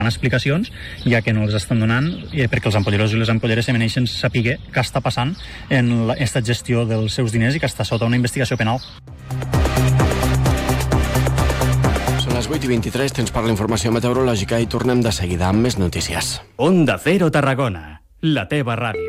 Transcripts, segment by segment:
explicacions, ja que no els estan donant, perquè els ampolleros i les ampolleres se mereixen saber què està passant en aquesta gestió dels seus diners i que està sota una investigació penal. Són les 8:23, temps per la informació meteorològica i tornem de seguida amb més notícies. Onda Cero Tarragona, la teva ràdio.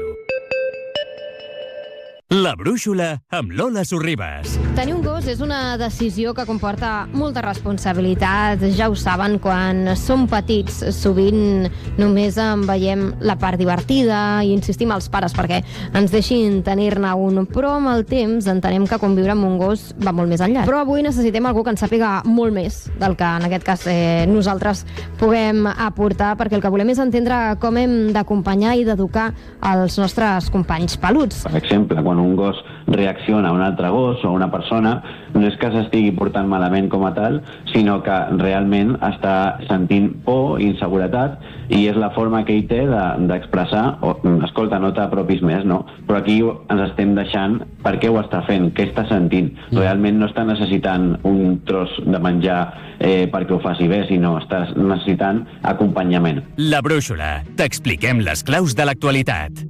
La Brúixola amb Lola Sorribas. Tenir un gos és una decisió que comporta molta responsabilitat. Ja ho saben, quan som petits sovint només en veiem la part divertida i insistim als pares perquè ens deixin tenir-ne un, però amb el temps entenem que conviure amb un gos va molt més enllà. Però avui necessitem algú que ens sàpiga molt més del que en aquest cas nosaltres puguem aportar, perquè el que volem és entendre com hem d'acompanyar i d'educar els nostres companys peluts. Per exemple, quan un gos reacciona a un altre gos o a una persona, no és que s'estigui portant malament com a tal, sinó que realment està sentint por i inseguretat, i és la forma que ell té d'expressar, escolta, no t'apropis més, no? Però aquí ens estem deixant per què ho està fent, què està sentint. Realment no està necessitant un tros de menjar perquè ho faci bé, sinó està necessitant acompanyament. La Brúixola. T'expliquem les claus de l'actualitat.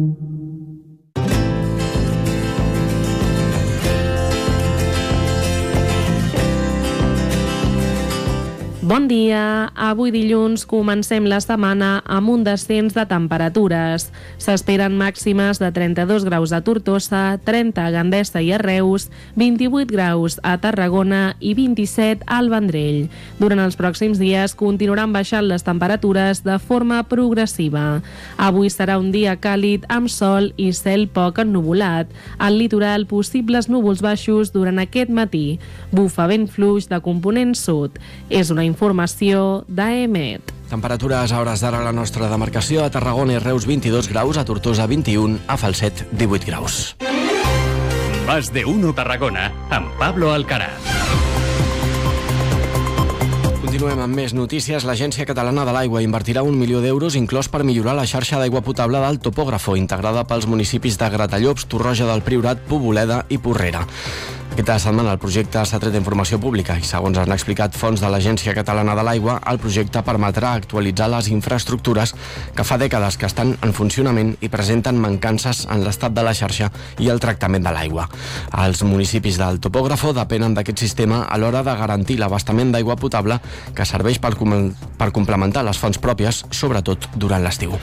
Bon dia. Avui dilluns comencem la setmana amb un descens de temperatures. S'esperen màximes de 32 graus a Tortosa, 30 a Gandesa i a Reus, 28 graus a Tarragona i 27 al Vendrell. Durant els pròxims dies continuaran baixant les temperatures de forma progressiva. Avui serà un dia càlid amb sol i cel poc ennuvolat. Al litoral, possibles núvols baixos durant aquest matí. Bufa vent fluix de component sud. És una informació d'AEMET. Temperatures a hores d'ara a la nostra demarcació: a Tarragona i Reus 22 graus, a Tortosa 21, a Falset 18 graus. Más de Uno Tarragona, amb Pablo Alcaraz. Continuem amb més notícies. L'Agència Catalana de l'Aigua invertirà 1 milió d'euros inclòs per millorar la xarxa d'aigua potable del Topògrafo, integrada pels municipis de Gratallops, Torroja del Priorat, Poboleda i Porrera. Aquesta setmana el projecte s'ha tret d'informació pública i, segons han explicat fonts de l'Agència Catalana de l'Aigua, el projecte permetrà actualitzar les infraestructures que fa dècades que estan en funcionament i presenten mancances en l'estat de la xarxa i el tractament de l'aigua. Els municipis del Topògrafo depenen d'aquest sistema a l'hora de garantir l'abastament d'aigua potable, que serveix per complementar les fonts pròpies, sobretot durant l'estiu.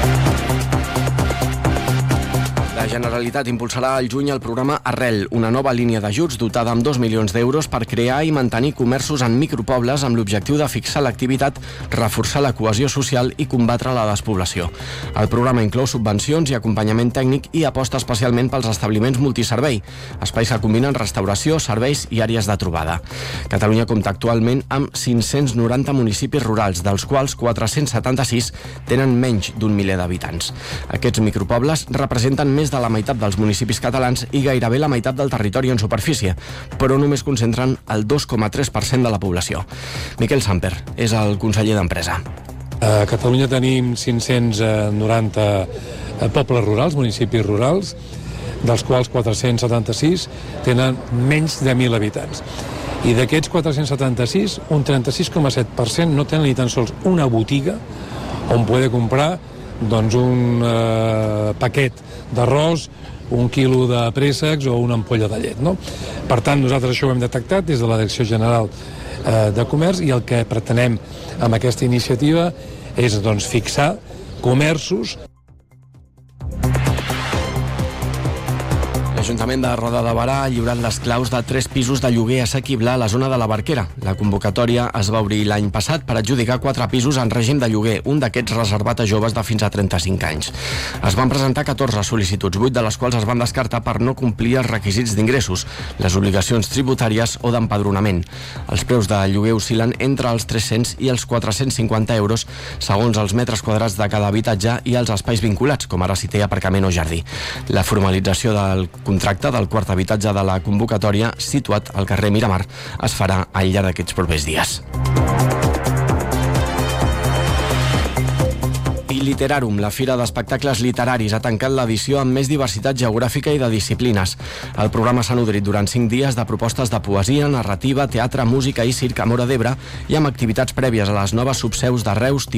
La Generalitat impulsarà al juny el programa Arrel, una nova línia d'ajuts dotada amb 2 milions d'euros per crear i mantenir comerços en micropobles amb l'objectiu de fixar l'activitat, reforçar la cohesió social i combatre la despoblació. El programa inclou subvencions i acompanyament tècnic i aposta especialment pels establiments multiservei, espais que combinen restauració, serveis i àrees de trobada. Catalunya compta actualment amb 590 municipis rurals, dels quals 476 tenen menys d'un miler d'habitants. Aquests micropobles representen més de la meitat dels municipis catalans i gairebé la meitat del territori en superfície, però només concentren el 2,3% de la població. Miquel Samper és el conseller d'Empresa. A Catalunya tenim 590 pobles rurals, municipis rurals, dels quals 476 tenen menys de 1.000 habitants. I d'aquests 476, un 36,7% no tenen ni tan sols una botiga on poder comprar un paquet d'arròs, un quilo de préssecs o una ampolla de llet, no? Per tant, nosaltres això ho hem detectat des de la Direcció General de Comerç, i el que pretenem amb aquesta iniciativa és fixar comerços. L'Ajuntament de Roda de Berà ha lliurat les claus de 3 pisos de lloguer assequible a la zona de la Barquera. La convocatòria es va obrir l'any passat per adjudicar 4 pisos en règim de lloguer, un d'aquests reservat a joves de fins a 35 anys. Es van presentar 14 sol·licituds, 8 de les quals es van descartar per no complir els requisits d'ingressos, les obligacions tributàries o d'empadronament. Els preus de lloguer oscil·len entre els 300 i els 450 euros, segons els metres quadrats de cada habitatge i els espais vinculats, com ara si té aparcament o jardí. La formalització del contracte del quart habitatge de la convocatòria, situat al carrer Miramar, es farà al llarg d'aquests propers dies. Literarum, la fira d'espectacles literaris, ha tancat l'edició amb més diversitat geogràfica i de disciplines. El programa s'ha nodrit durant 5 dies de propostes de poesia, narrativa, teatre, música i circ a Móra d'Ebre, i amb activitats prèvies a les noves subseus de Reus,